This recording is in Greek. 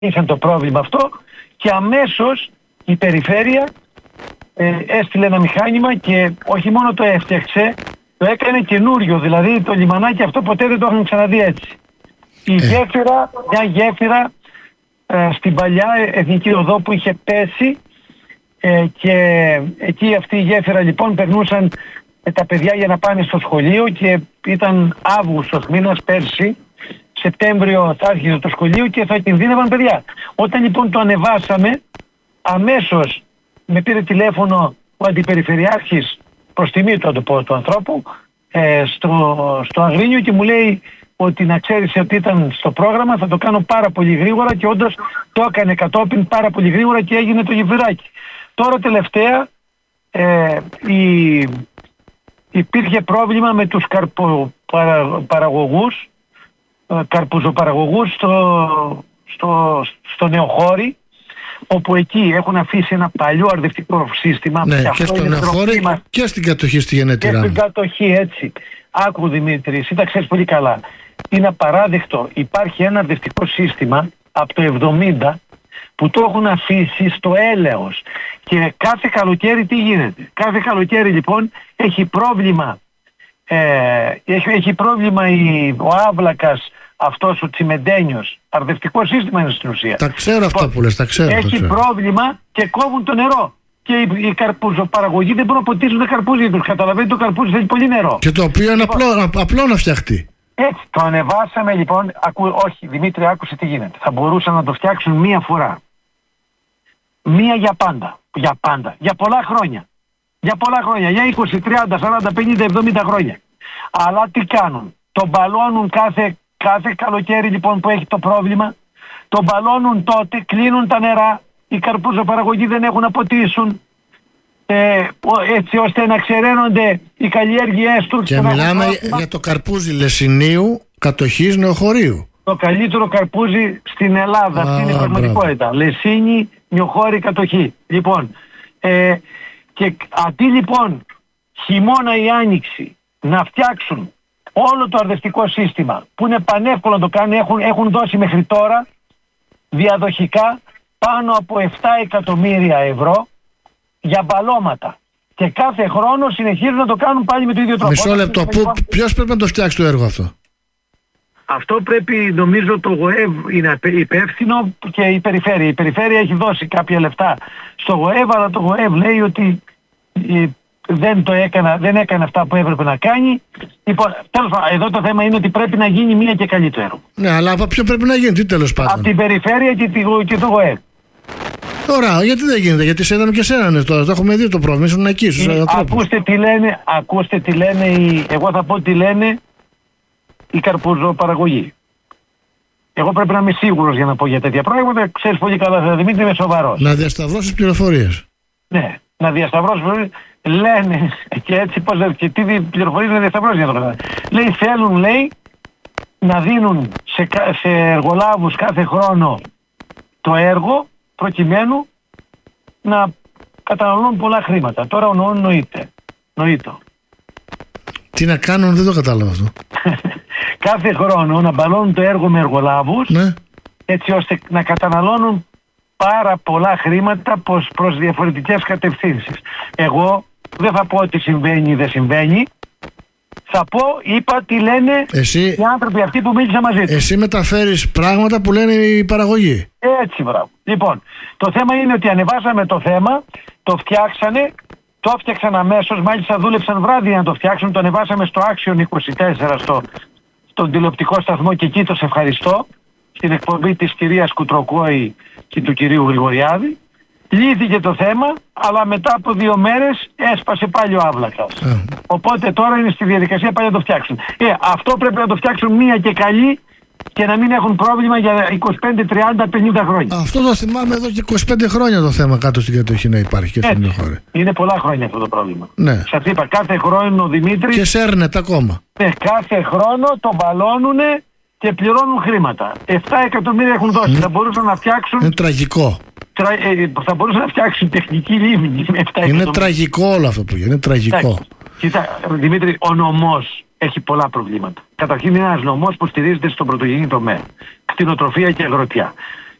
είχαν το πρόβλημα αυτό και αμέσως η περιφέρεια έστειλε ένα μηχάνημα και όχι μόνο το έφτιαξε, το έκανε καινούριο. Δηλαδή το λιμανάκι αυτό ποτέ δεν το είχαν ξαναδεί έτσι. Η γέφυρα, μια γέφυρα στην παλιά Εθνική Οδό που είχε πέσει και εκεί αυτή η γέφυρα λοιπόν περνούσαν τα παιδιά για να πάνε στο σχολείο και ήταν Αύγουστος μήνας πέρσι, Σεπτέμβριο θα άρχιζε το σχολείο και θα κινδύνευαν παιδιά. Όταν λοιπόν το ανεβάσαμε, αμέσως με πήρε τηλέφωνο ο αντιπεριφερειάρχης, προς τιμή του ανθρώπου, στο Αγρίνιο και μου λέει ότι να ξέρεις ότι ήταν στο πρόγραμμα, θα το κάνω πάρα πολύ γρήγορα και όντως το έκανε κατόπιν πάρα πολύ γρήγορα και έγινε το γεφυράκι. Τώρα τελευταία υπήρχε πρόβλημα με τους καρπουζοπαραγωγούς στο Νεοχώρι, όπου εκεί έχουν αφήσει ένα παλιό αρδευτικό σύστημα. Ναι, και στο Νεοχώρι και στην κατοχή στη γενέτειρά μου. Και στην κατοχή, έτσι. Άκου Δημήτρη, εσύ τα ξέρεις πολύ καλά. Είναι απαράδεκτο. Υπάρχει ένα αρδευτικό σύστημα από το 70 που το έχουν αφήσει στο έλεος. Και κάθε καλοκαίρι τι γίνεται? Κάθε καλοκαίρι λοιπόν έχει πρόβλημα. Έχει πρόβλημα ο Άβλακας, αυτός ο τσιμεντένιος. Αρδευτικό σύστημα είναι στην ουσία. Τα ξέρω αυτά που λες, τα ξέρω. Έχει πρόβλημα και κόβουν το νερό. Και οι καρπουζοπαραγωγοί δεν μπορούν να ποτίσουν τα καρπούζια τους. Καταλαβαίνετε, το καρπούζι θέλει πολύ νερό. Και το οποίο είναι απλό να φτιαχτεί. Έτσι, το ανεβάσαμε λοιπόν. Όχι, Δημήτρη, άκουσε τι γίνεται. Θα μπορούσαν να το φτιάξουν μία φορά. Μία για πάντα. Για πάντα. Για πολλά χρόνια. Για πολλά χρόνια. Για 20, 30, 40, 50, 70 χρόνια. Αλλά τι κάνουν? Το μπαλώνουν κάθε καλοκαίρι λοιπόν που έχει το πρόβλημα. Το μπαλώνουν τότε, κλείνουν τα νερά. Οι καρπουζοπαραγωγοί δεν έχουν να ποτίσουν. Έτσι ώστε να ξεραίνονται οι καλλιέργειές τους. Και μιλάμε για το καρπούζι Λεσσηνίου κατοχής Νεοχωρίου. Το καλύτερο καρπούζι στην Ελλάδα, αυτή είναι η πραγματικότητα. Λεσσίνη, Νεοχώρη, κατοχή. Λοιπόν, και αντί λοιπόν χειμώνα ή άνοιξη να φτιάξουν όλο το αρδευτικό σύστημα, που είναι πανεύκολο να το κάνουν, έχουν δώσει μέχρι τώρα διαδοχικά πάνω από 7 εκατομμύρια ευρώ για μπαλώματα. Και κάθε χρόνο συνεχίζουν να το κάνουν πάλι με το ίδιο τρόπο. Μισό λεπτό. Ποιος πρέπει να το φτιάξει το έργο αυτό? Αυτό πρέπει, νομίζω, το ΓΟΕΒ είναι υπεύθυνο και η περιφέρεια. Η περιφέρεια έχει δώσει κάποια λεφτά στο ΓΟΕΒ, αλλά το ΓΟΕΒ λέει ότι δεν έκανε αυτά που έπρεπε να κάνει. Λοιπόν, τέλος πάντων, εδώ το θέμα είναι ότι πρέπει να γίνει μία και καλή το έργο. Ναι, αλλά από ποιο πρέπει να γίνει, τι τέλος πάντων? Από την περιφέρεια και το ΓΟΕΒ. Ωραία, γιατί δεν γίνεται? Γιατί σε είδαμε και σένα τώρα, το έχουμε δει το πρόβλημα, ήσουν εκεί στους ανθρώπους. Ακούστε τι λένε, εγώ θα πω τι λένε οι καρπουζοπαραγωγοί. Εγώ πρέπει να είμαι σίγουρος για να πω για τέτοια πράγματα. Ξέρεις πολύ καλά, Δημήτρη, είμαι σοβαρός. Να διασταυρώσεις πληροφορίες. Ναι, να διασταυρώσεις πληροφορίες. Λένε και έτσι και τι πληροφορίες να διασταυρώσεις για το কথা. Λέει, θέλουν, να δίνουν σε εργολάβους κάθε χρόνο το έργο προκειμένου να καταναλώνουν πολλά χρήματα. Τώρα νοείται. Τι να κάνουν, δεν το κατάλαβα αυτό. Κάθε χρόνο να μπαλώνουν το έργο με εργολάβους, ναι, έτσι ώστε να καταναλώνουν πάρα πολλά χρήματα προς διαφορετικές κατευθύνσεις. Εγώ δεν θα πω ότι συμβαίνει ή δεν συμβαίνει. Θα πω, είπα τι λένε οι άνθρωποι αυτοί που μίλησα μαζί τους. Εσύ μεταφέρεις πράγματα που λένε οι παραγωγοί. Έτσι, μπράβο. Λοιπόν, το θέμα είναι ότι ανεβάσαμε το θέμα, το φτιάξανε, το έφτιαξαν αμέσως, μάλιστα δούλεψαν βράδυ να το φτιάξουν, το ανεβάσαμε στο Action 24 στον τηλεοπτικό σταθμό και εκεί τους ευχαριστώ, στην εκπομπή της κυρίας Κουτροκόη και του κυρίου Γρηγοριάδη. Λύθηκε το θέμα, αλλά μετά από 2 μέρες έσπασε πάλι ο Άβλακας. Οπότε τώρα είναι στη διαδικασία πάλι να το φτιάξουν. Αυτό πρέπει να το φτιάξουν μία και καλή και να μην έχουν πρόβλημα για 25, 30, 50 χρόνια. Αυτό το θυμάμαι εδώ και 25 χρόνια το θέμα κάτω στην κατοχή να υπάρχει και στην χώρα. Είναι πολλά χρόνια αυτό το πρόβλημα. Ναι. Σας είπα, κάθε χρόνο, Δημήτρη. Και σέρνεται ακόμα. Ναι, κάθε χρόνο το μπαλώνουνε και πληρώνουν χρήματα. 7 εκατομμύρια έχουν δώσει. Θα μπορούσαν να φτιάξουν. Είναι τραγικό. Θα μπορούσαν να φτιάξουν τεχνική λίμνη με 7 εκατομμύρια. Είναι τραγικό όλο αυτό που είναι τραγικό. Κοίτα, Δημήτρη, ο νομός έχει πολλά προβλήματα. Καταρχήν είναι ένας νομός που στηρίζεται στον πρωτογενή τομέα. Κτηνοτροφία και αγροτιά.